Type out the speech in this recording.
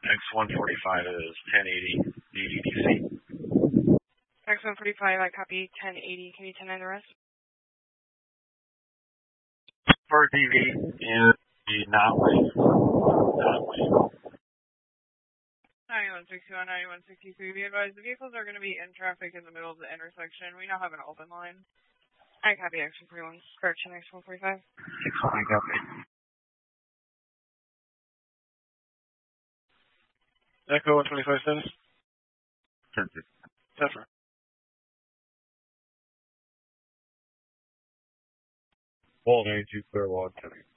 X145 is 1080 DDDC. X145, I copy 1080. Can you 10-9 the rest? For DV and the not wave. Not wave. 9161, 9163. Be advised, the vehicles are going to be in traffic in the middle of the intersection. We now have an open line. I copy X141. Correction, X145. 620, copy. Echo 125 status? 10-6. That's right. Wall 92, clear 1, 10.